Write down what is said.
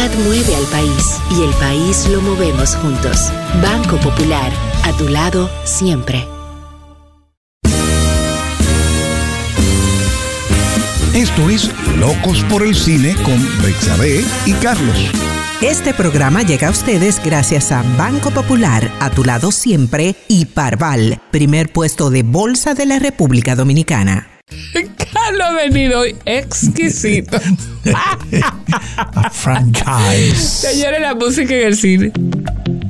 ciudad mueve al país y el país lo movemos juntos. Banco Popular, a tu lado siempre. Esto es Locos por el Cine con Bexabé y Carlos. Este programa llega a ustedes gracias a Banco Popular, a tu lado siempre, y Parval, primer puesto de bolsa de la República Dominicana. Carlos ha venido hoy exquisito. A franchise. Señores, la música en el cine.